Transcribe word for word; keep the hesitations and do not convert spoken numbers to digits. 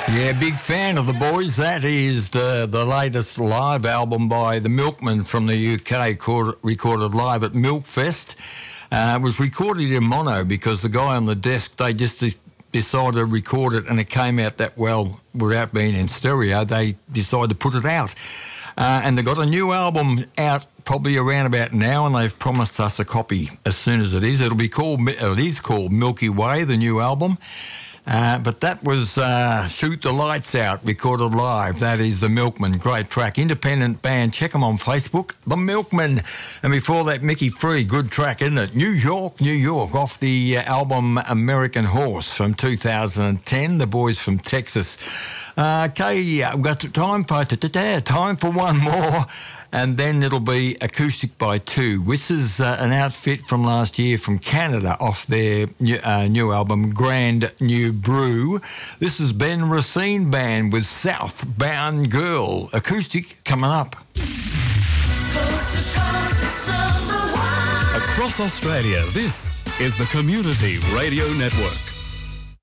Yeah, big fan of the boys. That is the the latest live album by the Milkmen from the U K, called, recorded live at Milkfest. Uh, it was recorded in mono because the guy on the desk, they just de- decided to record it and it came out that well without being in stereo. They decided to put it out. Uh, and they've got a new album out probably around about now, and they've promised us a copy as soon as it is. It'll be called, it is called Milky Way, the new album. Uh, but that was uh, Shoot the Lights Out, recorded live. That is the Milkmen. Great track. Independent band. Check them on Facebook. The Milkmen. And before that, Mickey Free. Good track, isn't it? New York, New York. Off the uh, album American Horse from two thousand ten. The boys from Texas. Uh, okay, I've got time for, time for one more. And then it'll be Acoustic by Two. This is uh, an outfit from last year from Canada off their new, uh, new album, Grand New Brew. This is Ben Racine Band with Southbound Girl. Acoustic coming up. Across Australia, this is the Community Radio Network.